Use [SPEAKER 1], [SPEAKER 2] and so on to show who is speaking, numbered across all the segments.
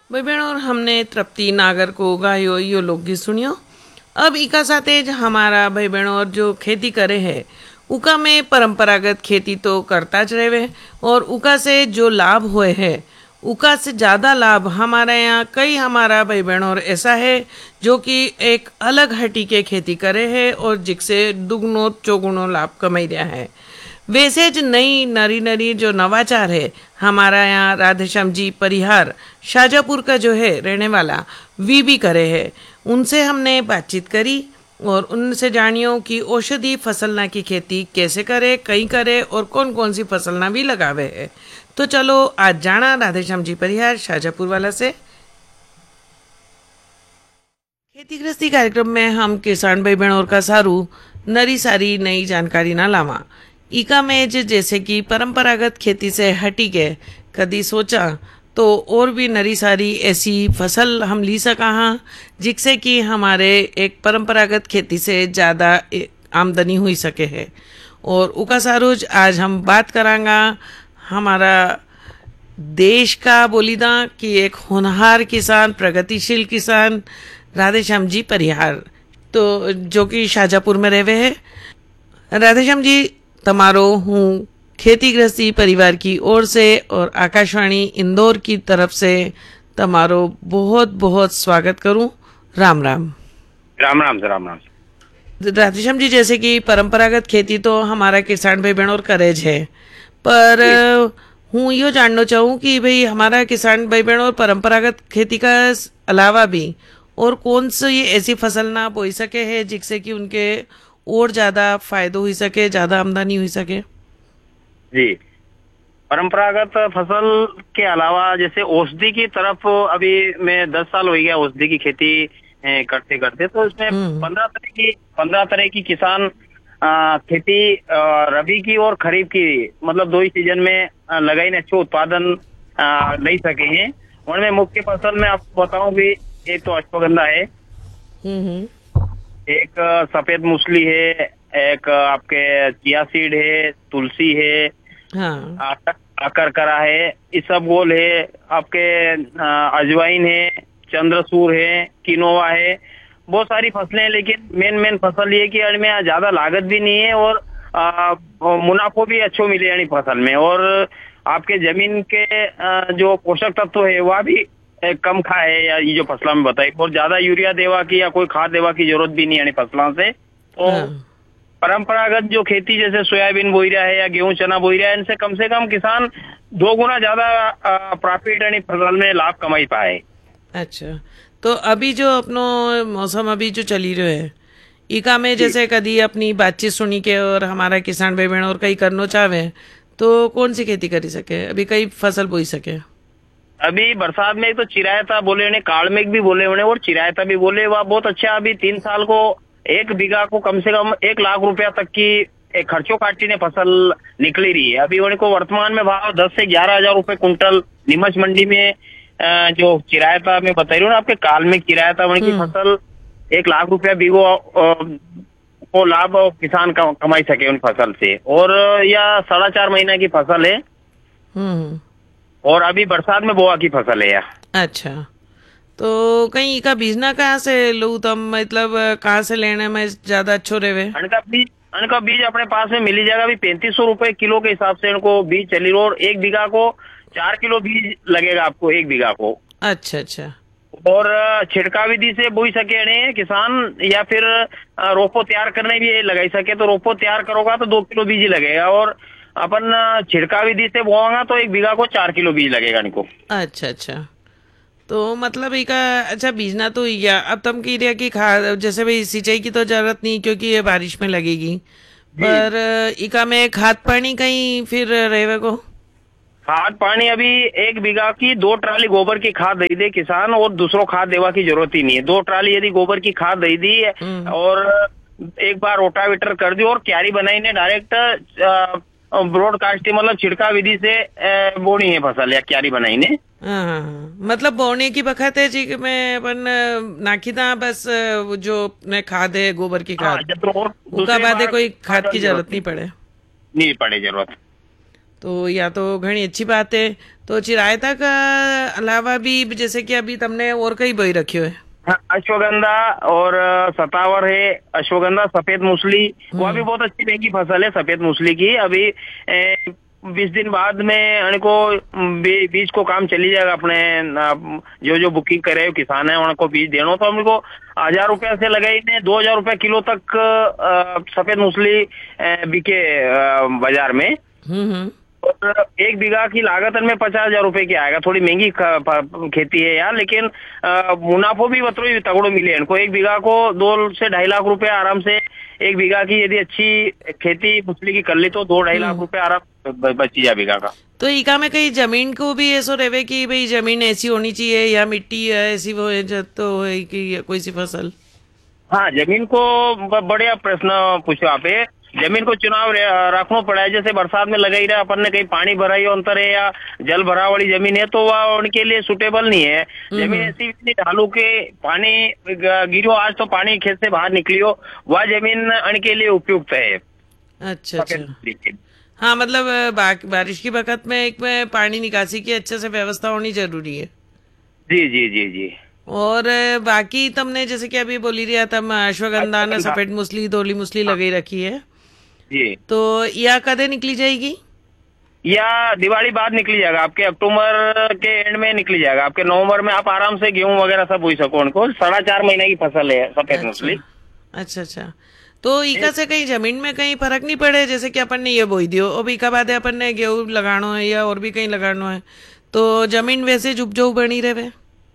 [SPEAKER 1] भाई बहन और हमने तृप्ति नागर को गायो यो लोकगीत सुनियो। अब इका साथे ज हमारा भाई बहन और जो खेती करे है उका में परंपरागत खेती तो करता ज रहे और उका से जो लाभ हुए है उका से ज़्यादा लाभ हमारे यहाँ कई हमारा भाई बहन और ऐसा है जो कि एक अलग हटी के खेती करे है और जिससे दुगुनो चौगुनो लाभ कमाई रहा है। वैसे ज नई नरी नरी जो नवाचार है हमारा यहाँ राधेश्याम जी परिहार शाजापुर का जो है रहने वाला वी भी करे है। उनसे हमने बातचीत करी और उनसे जानियो कि औषधि फसलना की खेती कैसे करे, कहीं करे और कौन कौन सी फसलना भी लगावे है। तो चलो आज जाना राधेश्याम जी परिहार शाजापुर वाला से। खेती गृहस्थी कार्यक्रम में हम किसान भाई बहन और का सारू नरी सारी नई जानकारी ना लावा। इका में जैसे कि परंपरागत खेती से हटी के कदी सोचा तो और भी नरी सारी ऐसी फसल हम ली सका हाँ जिससे कि हमारे एक परंपरागत खेती से ज़्यादा आमदनी हुई सके है। और उका सारूज आज हम बात करांगा हमारा देश का बोलीदा कि एक होनहार किसान, प्रगतिशील किसान राधेश्याम जी परिहार तो जो कि शाजापुर में रहवे है। राधेश्याम जी तमारो हूँ खेती गृहस्थी परिवार की ओर से और आकाशवाणी इंदौर की तरफ से तमारो बहुत बहुत स्वागत करूं। राम राम।
[SPEAKER 2] राम राम से राम राम।
[SPEAKER 1] राधेश्याम जी जैसे कि परंपरागत खेती तो हमारा किसान भाई बहन और करेज है, पर हूँ यो जानना चाहूँ कि भाई हमारा किसान भाई बहन और परंपरागत खेती का अलावा भी और कौन सी ऐसी फसल ना बोई सके है जिससे कि उनके और ज़्यादा फायदा हुई सके, ज़्यादा आमदनी हुई सके।
[SPEAKER 2] जी, परंपरागत फसल के अलावा जैसे औषधि की तरफ अभी मैं 10 साल हो गया औषधि की खेती करते करते, तो इसमें 15 तरह की किसान खेती रबी की और खरीफ की मतलब दो ही सीजन में लगाई ने अच्छे उत्पादन ले सके हैं। उनमें मुख्य फसल में आपको बताऊं कि एक तो अश्वगंधा है, एक सफेद मूसली है, एक आपके चिया सीड है, तुलसी है,
[SPEAKER 1] हाँ।
[SPEAKER 2] अकरकरा है, इसबगोल है, आपके अजवाइन है, चंद्रसूर है, किनोवा है, बहुत सारी फसलें हैं। लेकिन मेन फसल ये कि इनमें ज्यादा लागत भी नहीं है और मुनाफो भी अच्छो मिले यानी फसल में, और आपके जमीन के जो पोषक तत्व है वह भी कम खाए या ये जो फसलों में बताई, और ज्यादा यूरिया देवा की या कोई खाद देवा की जरूरत भी नहीं यानी फसलों से। तो परंपरागत जो खेती जैसे सोयाबीन बोई रहा है या गेहूं चना बोई रहा है, इनसे कम से कम किसान 2 गुना ज्यादा प्रॉफिट यानी फसल में लाभ कमाई पाए।
[SPEAKER 1] अच्छा, तो अभी जो अपनो मौसम अभी जो चली रहे है इका में जैसे कदी अपनी बातचीत सुनी के और हमारा किसान भाई बहन और कई करना चाहे तो कौन सी खेती करी सके, अभी कई फसल बोई सके।
[SPEAKER 2] अभी बरसात में तो चिरायता बोले उन्हें, काल मेघ भी बोले उन्हें और चिरायता भी बोले, वह बहुत अच्छा। अभी 3 साल को 1 बीघा को कम से कम 1 लाख रुपया तक की एक खर्चों काटी ने फसल निकली रही है। अभी उनको वर्तमान में भाव 10 से 11 हजार रुपए कुंटल नीमच मंडी में जो चिरायता में बताई रही हूँ ना, आपके काल में चिरायता उनकी फसल 1 लाख रुपया बीघो को लाभ किसान कमाई सके उन फसल से, और यह 4.5 महीना की फसल है और अभी बरसात में बोआ की फसल है।
[SPEAKER 1] अच्छा, तो कहीं का बीजना कहाँ से लूँ तम, मतलब कहाँ से लेने में ज्यादा अच्छो रहे।
[SPEAKER 2] इनका बीज अपने पास में मिली जाएगा। अभी 3500 रुपए किलो के हिसाब से इनको बीज चली रही, और 1 बीघा को 4 किलो बीज लगेगा आपको 1 बीघा को।
[SPEAKER 1] अच्छा अच्छा,
[SPEAKER 2] और छिड़काव विधि से बोई सके नहीं किसान, या फिर रोपो तैयार करने भी लगाई सके, तो रोपो तैयार करोगा तो 2 किलो बीज लगेगा, और अपन छिड़काव विधि से बोआंगा तो 1 बीघा को 4 किलो बीज लगेगा इनको।
[SPEAKER 1] अच्छा अच्छा, तो मतलब इका अच्छा बीजना तो या अब तम की रिया की खाद जैसे भाई सिंचाई की तो जरूरत नहीं क्योंकि ये बारिश में लगेगी, पर इका में खाद पानी कहीं फिर रहेगा को।
[SPEAKER 2] खाद पानी अभी 1 बीघा की 2 ट्राली गोबर की खाद दे दे किसान, और दूसरों खाद देवा की जरूरत ही नहीं है। 2 ट्राली यदि गोबर की खाद दे दी और एक बार रोटावेटर कर दी और क्यारी बनाई ने डायरेक्ट ब्रॉडकास्टिंग मतलब छिड़का विधि से बोनी है फसल या क्यारी बनाई ने।
[SPEAKER 1] मतलब बोने की बखत है जी में अपन नाखी था बस जो ने खाद है गोबर की खाद, उसका बाद कोई खाद की जरूरत नहीं पड़े
[SPEAKER 2] जरूरत।
[SPEAKER 1] तो या तो घनी अच्छी बात है। तो चिरायता का अलावा भी जैसे कि अभी तुमने और कई बोई रखियो है।
[SPEAKER 2] हाँ, अश्वगंधा और सतावर है, अश्वगंधा, सफेद मूसली, वह भी बहुत अच्छी महंगी फसल है सफेद मूसली की। अभी 20 दिन बाद में उनको बीज को काम चली जाएगा। अपने जो बुकिंग करे हो किसान है उनको बीज देना, तो हमको 1000 रुपया से लगाई ने 2000 रुपया किलो तक सफेद मूसली बिके बाजार में।
[SPEAKER 1] हम्म।
[SPEAKER 2] और 1 बीघा की लागत में 50,000 रुपए की आएगा। थोड़ी महंगी खेती है यार, लेकिन मुनाफो भी बतरो तगड़ो मिले इनको। 1 बीघा को 2 से 2.5 लाख रुपए आराम से। 1 बीघा की यदि अच्छी खेती मूसली की कर ली तो 2-2.5 लाख रुपए आराम बची जा बीघा का।
[SPEAKER 1] तो इका में कहीं जमीन को भी ऐसा रहे कि भाई जमीन ऐसी होनी चाहिए या मिट्टी ऐसी वो है तो है कि कोई सी फसल।
[SPEAKER 2] हाँ, जमीन को बढ़िया प्रश्न पूछो आप। जमीन को चुनाव रखना पड़ा है। जैसे बरसात में लगाई रहा अपन ने, कहीं पानी भरा ही अंतर है या जल भरा वाली जमीन है तो वह उनके लिए सुटेबल नहीं है। जमीन ऐसी ढालू के पानी गिरो आज तो पानी खेत से बाहर निकलियो, वह जमीन उनके लिए उपयुक्त है।
[SPEAKER 1] अच्छा अच्छा। हाँ मतलब बारिश की बखत में एक में पानी निकासी की अच्छे से व्यवस्था होनी जरूरी है।
[SPEAKER 2] जी जी जी जी।
[SPEAKER 1] और बाकी तुमने जैसे कि अभी बोली रहा तम अश्वगंधा न सफेद मूसली धोली मूसली लगी रखी है
[SPEAKER 2] जी,
[SPEAKER 1] तो या कदे निकली जाएगी?
[SPEAKER 2] या दिवाली बाद निकली जाएगा। आपके अक्टूबर के एंड में निकली जाएगा। आपके नवंबर में आप आराम से गेहूं वगैरह सब बोई सको। उनको 4.5 महीने की फसल है सफेद मूसली।
[SPEAKER 1] अच्छा अच्छा। तो इका से कहीं जमीन में कहीं फर्क नहीं पड़े? जैसे कि अपन ने ये बोई दियो अब इका बाद अपन ने गेहूं लगाना है या और भी कहीं लगाना है तो जमीन वैसे जुबजो बनी रहे?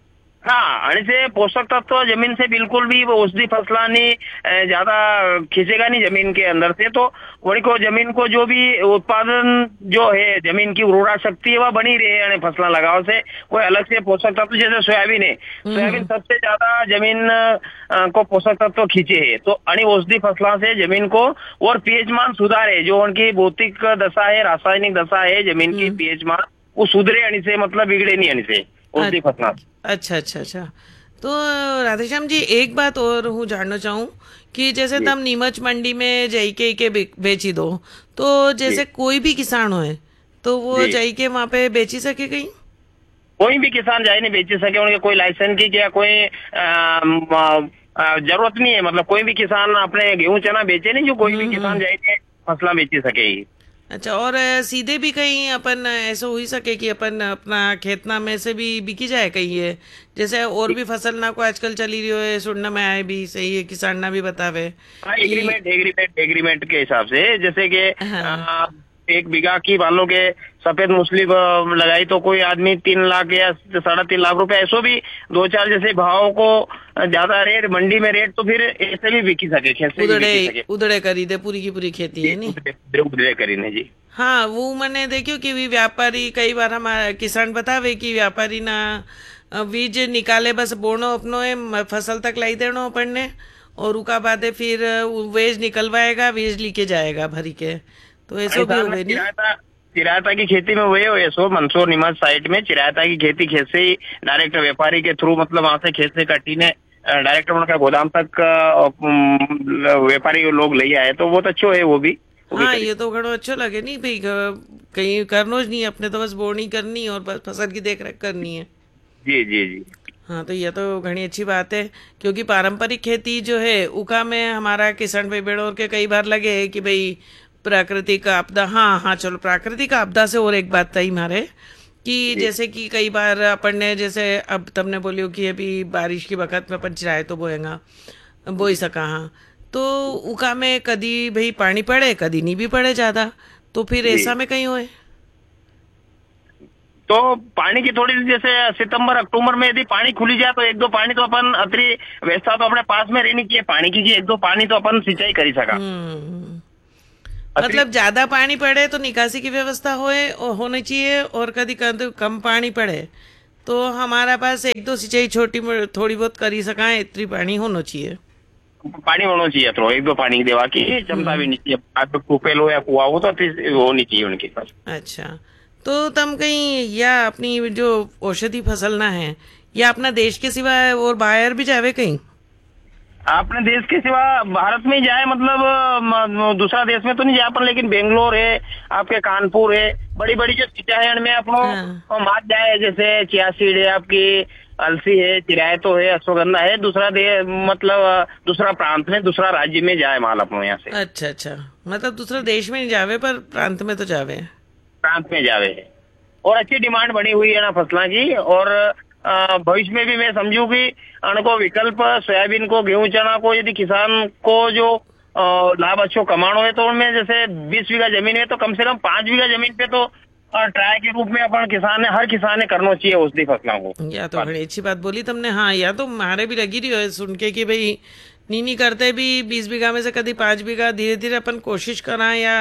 [SPEAKER 2] हाँ, से पोषक तत्व जमीन से बिल्कुल भी औषधि फसला नहीं ज्यादा खींचेगा नहीं जमीन के अंदर से। तो वही को जमीन को जो भी उत्पादन जो है जमीन की उर्वरा शक्ति है वह बनी रहे फसला लगाओ से। कोई अलग से पोषक तत्व जैसे सोयाबीन है, सोयाबीन सबसे ज्यादा जमीन को पोषक तत्व खींचे है। तो औषधि फसला से जमीन को और पीएच मान सुधारे। जो उनकी भौतिक दशा है, रासायनिक दशा है जमीन की, पीएच मान वो सुधरे से मतलब बिगड़े नहीं से औषधि फसला।
[SPEAKER 1] अच्छा अच्छा अच्छा। तो राधेश्याम जी एक बात और हूँ जानना चाहूँ कि जैसे तुम नीमच मंडी में जाई के बेची दो तो जैसे कोई भी किसान होए तो वो जाई के वहाँ पे बेची सके कहीं?
[SPEAKER 2] कोई भी किसान जाए नहीं बेची सके। उनके कोई लाइसेंस की क्या कोई जरूरत नहीं है। मतलब कोई भी किसान अपने गेहूं चना बेचे नहीं, जो कोई भी किसान जाए फसला बेची सके ही।
[SPEAKER 1] अच्छा। और सीधे भी कहीं अपन ऐसा हो ही सके कि अपन अपना खेतना में से भी बिकी जाए कहीं है जैसे और भी फसल ना को आजकल चली रही हो सुनने में आए भी सही है किसान ना भी बतावे।
[SPEAKER 2] एग्रीमेंट के हिसाब से जैसे कि
[SPEAKER 1] हाँ।
[SPEAKER 2] 1 बीघा की मान लो के सफेद मूसली लगाई तो कोई आदमी 3 लाख या 3.5 लाख रुपए ऐसो भी 2-4 जैसे भाव को ज्यादा रेट मंडी में रेट तो फिर ऐसे भी बिकी सके। खेत
[SPEAKER 1] उधड़े करी दे पूरी की पूरी खेती है नी
[SPEAKER 2] उधड़े करी ने जी।
[SPEAKER 1] हाँ वो मैंने देखियो कि भी व्यापारी कई बार हमारा किसान बतावे कि व्यापारी ना बीज निकाले बस बोनो अपनो है फसल तक लाई देनो पड़ने और उका बाद फिर वेज निकलवाएगा वेज लेके जाएगा भरी के। तो ऐसा भी हुए नहीं।
[SPEAKER 2] चिरायता की खेती में वही हो ऐसो मंदसौर नीमच साइड में चिरायता की खेती खेत से ही डायरेक्ट व्यापारी के थ्रू मतलब वहां से खेत से कटी ने डायरेक्ट उनका गोदाम तक व्यापारी लोग ले आए तो बहुत अच्छो है वो भी।
[SPEAKER 1] हाँ ये तो घणो अच्छो लगे नहीं भाई कहीं करनो ज नहीं अपने तो बस बोनी करनी और बस फसल की देख रेख करनी है।
[SPEAKER 2] जी जी जी।
[SPEAKER 1] हाँ तो ये तो घनी अच्छी बात है क्योंकि पारंपरिक खेती जो है उका में हमारा किसान भाई बेड़ोर के कई बार लगे कि भाई प्राकृतिक आपदा। हाँ हाँ चलो प्राकृतिक आपदा से और एक बात थी हमारे कि जैसे कि कई बार अपन ने जैसे अब तुमने बोलियो कि अभी बारिश की वक्त में अपन चिराए तो बोएगा बोई सका। हाँ तो उका में कदी भाई पानी पड़े कदी नहीं भी पड़े ज्यादा तो फिर ऐसा में कहीं होए
[SPEAKER 2] तो पानी की थोड़ी जैसे सितंबर अक्टूबर में यदि पानी खुली जाए तो 1-2 पानी तो अपन अतरी व्यवस्था तो अपने पास में रहनी चाहिए पानी की 1-2 पानी तो अपन सिंचाई कर ही सका।
[SPEAKER 1] मतलब ज्यादा पानी पड़े तो निकासी की व्यवस्था होनी चाहिए और कभी कम पानी पड़े तो हमारा पास 1-2 सिंचाई छोटी थोड़ी बहुत कर ही सका इतनी पानी होना चाहिए।
[SPEAKER 2] पानी होना चाहिए तो 1-2 पानी की देवा की क्षमता भी नहीं चाहिए। कुपेल हो या कुआ हो तो होनी चाहिए उनके पास।
[SPEAKER 1] अच्छा तो तुम कहीं या अपनी जो औषधि फसल ना है या अपना देश के सिवा और बाहर भी जावे कहीं?
[SPEAKER 2] आपने देश के सिवा भारत में ही जाए, मतलब दूसरा देश में तो नहीं जाए अपन, लेकिन बेंगलोर है, आपके कानपुर है, बड़ी बड़ी जो सिटियां है उनमें
[SPEAKER 1] हाँ
[SPEAKER 2] अपनो मात जाए, जैसे चिया सीड है, आपकी अलसी है, चिरायतो है, अश्वगंधा है, दूसरा दे मतलब दूसरा प्रांत में, दूसरा राज्य में जाए माल अपनो यहाँ से।
[SPEAKER 1] अच्छा अच्छा, मतलब दूसरा देश में नहीं जावे पर प्रांत में तो जावे।
[SPEAKER 2] प्रांत में जावे है, और अच्छी डिमांड बनी हुई है ना फसलों की। और भविष्य में भी मैं समझू कि अनको विकल्प सोयाबीन को, गेहूं, चना को, यदि किसान को जो लाभ अच्छो कमानो है, तो उनमें जैसे 20 बीघा जमीन है तो कम से कम 5 बीघा जमीन पे तो ट्राई के रूप में अपन हर किसान ने करना चाहिए औषधि फसलों को।
[SPEAKER 1] या तो बड़ी अच्छी बात बोली तुमने। हाँ, या तो मारे भी लगी रही है सुन के कि भाई नीनी करते भी 20 बीघा में से कभी 5 बीघा, धीरे धीरे अपन कोशिश करा या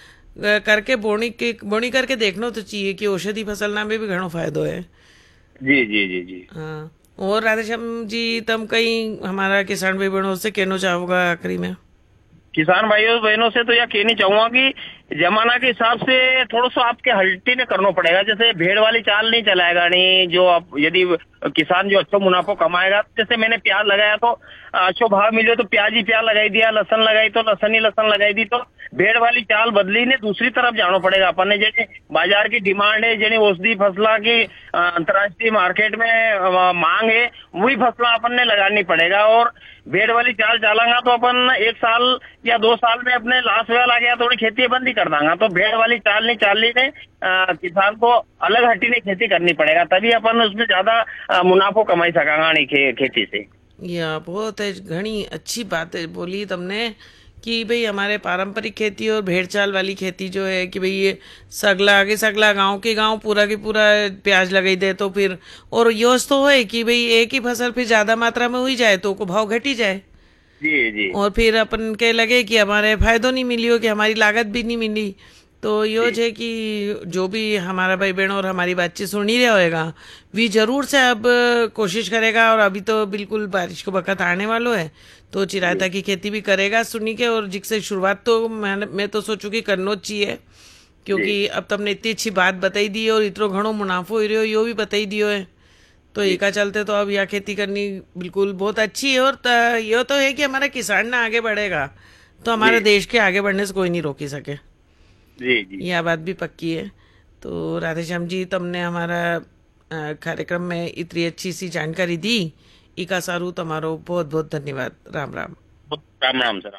[SPEAKER 1] करके बोनी करके देखना तो चाहिए कि औषधि फसल ना में भी घणो फायदो है।
[SPEAKER 2] जी जी जी जी।
[SPEAKER 1] हाँ, और राधेश्याम जी तम कहीं हमारा किसान भाई बहनों से कहना चाहोगा आखिरी में?
[SPEAKER 2] किसान भाइयों बहनों से तो यह कहनी चाहूंगा कि जमाना के हिसाब से थोड़ा सा आपके हल्टी ने करना पड़ेगा। जैसे भेड़ वाली चाल नहीं चलाएगा, नहीं जो आप यदि किसान जो अच्छा मुनाफा कमाएगा, जैसे मैंने प्याज लगाया तो अच्छो भाव मिले तो प्याज ही प्याज लगाई दिया, लहसन लगाई तो लहसन ही लहसन लगाई दी, तो भेड़ वाली चाल बदली ने दूसरी तरफ जाना पड़ेगा अपन ने। जैसे बाजार की डिमांड है, जैसे औषधि फसला की अंतर्राष्ट्रीय मार्केट में मांग है, वही फसला अपन ने लगानी पड़ेगा। और भेड़ वाली चाल चालांगा तो अपन 1 साल या 2 साल में अपने लाश वेल आ गया थोड़ी खेती बंद ही कर देंगे। तो भेड़ वाली चाल नहीं चालनी ने किसान को अलग हटी ने खेती करनी पड़ेगा, तभी अपन उसमें ज्यादा मुनाफो कमाई सकांगा नहीं खेती से।
[SPEAKER 1] या बहुत है, घनी अच्छी बात है बोली तुमने कि भाई हमारे पारंपरिक खेती और भेड़ चाल वाली खेती जो है कि भाई ये सगला आगे सगला गांव के गांव पूरा की पूरा प्याज लगाई दे तो फिर, और योज तो है कि भाई एक ही फसल फिर ज्यादा मात्रा में हुई जाए तो को भाव घटी जाए।
[SPEAKER 2] जी जी।
[SPEAKER 1] और फिर अपन के लगे कि हमारे फायदो नहीं मिली हो, कि हमारी लागत भी नहीं मिली। तो यो है कि जो भी हमारा भाई बहन और हमारी बातचीत सुन ही रहा होएगा, वी जरूर से अब कोशिश करेगा। और अभी तो बिल्कुल बारिश को वक्त आने वाला है तो चिरायता की खेती भी करेगा सुनी के। और जिससे शुरुआत तो मैं तो सोचू कि करना चाहिए, क्योंकि अब तुमने इतनी अच्छी बात बताई दी और इतना घणो मुनाफो हो रही हो यो भी बताई दियो है, तो एका चलते तो अब यह खेती करनी बिल्कुल बहुत अच्छी है। और ये तो है कि हमारा किसान ना आगे बढ़ेगा तो हमारे देश के आगे बढ़ने से कोई नहीं रोकी सके।
[SPEAKER 2] जी जी।
[SPEAKER 1] यह बात भी पक्की है। तो राधेश्याम जी तुमने हमारा कार्यक्रम में इतनी अच्छी सी जानकारी दी, इका सारू तुम्हारो बहुत बहुत धन्यवाद। राम राम।
[SPEAKER 2] राम राम सर।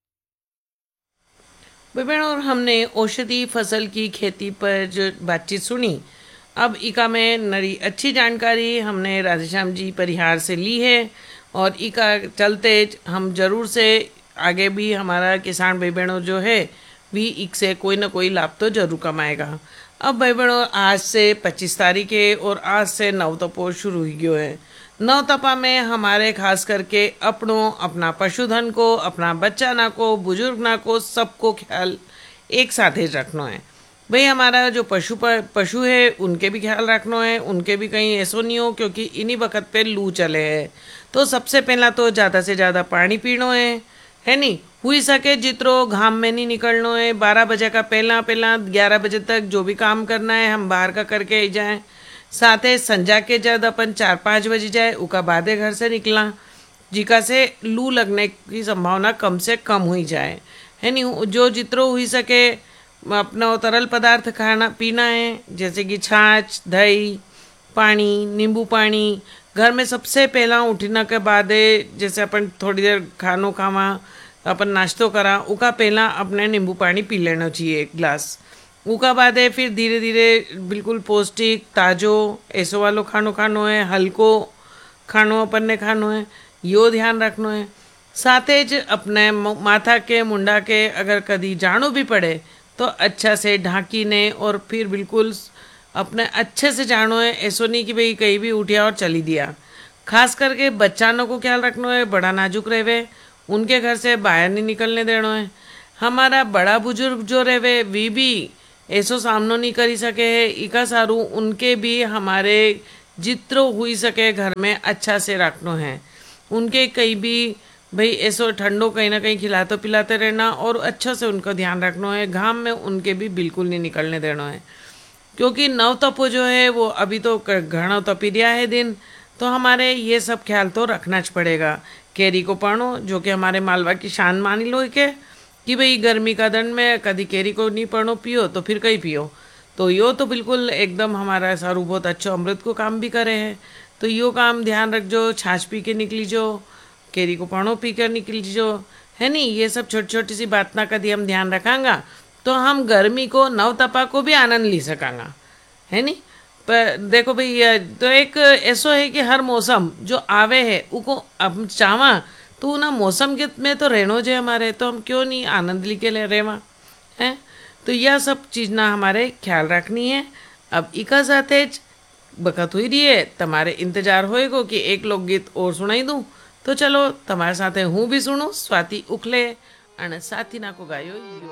[SPEAKER 1] बहन, और हमने औषधि फसल की खेती पर जो बातचीत सुनी, अब इका में नरी अच्छी जानकारी हमने राधेश्याम जी परिहार से ली है। और इका चलते हम जरूर से आगे भी हमारा किसान भाई बहनों जो है भी इससे कोई ना कोई लाभ तो जरूर कमाएगा। अब भाई बहनों, आज से 25 तारीख है और आज से नवतपो शुरू हो गयो है। नवतपा में हमारे खास करके अपना पशुधन को, अपना बच्चा ना को, बुजुर्ग ना को, सबको ख्याल एक साथ ही रखना है। भाई हमारा जो पशु है उनके भी ख्याल रखना है, उनके भी कहीं ऐसो नहीं हो, क्योंकि इन्हीं वक्त पे लू चले है। तो सबसे पहला तो ज़्यादा से ज़्यादा पानी पीनो है नहीं, हुई सके जितरो घाम में नहीं निकलना है। 12 बजे का पहला 11 बजे तक जो भी काम करना है हम बाहर का करके ही जाएं। साथ ही संजा के जब अपन 4-5 बजे जाए उका बादे घर से निकला, जिका से लू लगने की संभावना कम से कम हुई जाए, है नहीं। जो जितरो हुई सके अपना तरल पदार्थ खाना पीना है, जैसे कि छाछ, दही, पानी, नींबू पानी। घर में सबसे पहला उठने के बाद जैसे अपन थोड़ी देर खानो खावा, अपन नाश्तो करा, उका पहला अपने नींबू पानी पी लेना चाहिए 1 गिलास। उका बाद है फिर धीरे धीरे बिल्कुल पौष्टिक ताजो ऐसो वालो खानो है, हल्को खानो अपन ने खानो है, यो ध्यान रखना है। साथ ही अपने माथा के मुंडा के अगर कभी जानो भी पड़े तो अच्छा से ढांकी ने, और फिर बिल्कुल अपने अच्छे से जानो है। ऐसो नहीं कि भाई कहीं भी उठिया और चली दिया। खास करके बच्चानों को ख्याल रखना है, बड़ा नाजुक रहे, उनके घर से बाहर नहीं निकलने देना है। हमारा बड़ा बुजुर्ग जो रहे वे भी ऐसो सामनो नहीं करी सके है, इका सारू उनके भी हमारे जितरो हुई सके घर में अच्छा से रखना है। उनके कहीं भी भाई ऐसो ठंडो कहीं ना कहीं खिलाते पिलाते रहना और अच्छा से उनका ध्यान रखना है। घाम में उनके भी बिल्कुल नहीं निकलने देना है, क्योंकि नवतपो जो है वो अभी तो घना तपी दिया है दिन। तो हमारे ये सब ख्याल तो रखना ज पड़ेगा। केरी को पढ़ो जो कि हमारे मालवा की शान मानी लो के कि भाई गर्मी का दिन में कभी केरी को नहीं पढ़ो पियो तो फिर कहीं पियो। तो यो तो बिल्कुल एकदम हमारा सारू बहुत अच्छो अमृत को काम भी करे है। तो यो काम ध्यान रखजो, छाछ पी के निकली जो, केरी को पढ़ो पी कर निकली जो, है नी। ये सब छोटी छोटी सी बात ना कभी हम ध्यान रखांगा तो हम गर्मी को नवतपा को भी आनंद ली सकांगा, है नी। पर देखो भाई तो एक ऐसो है कि हर मौसम जो आवे है उको हम चाहवा तो ना मौसम के में तो रहनो जे हमारे, तो हम क्यों नहीं आनंद ली के ले रेवा है। तो यह सब चीज ना हमारे ख्याल रखनी है। अब इका साथे ज बखत हुई रही है, तुम्हारे इंतजार होएगो कि एक लोकगीत और सुनाई दूं। तो चलो तुम्हारे साथे हूँ भी सुनूं, स्वाति उखले अने साथी ना को गायो यो।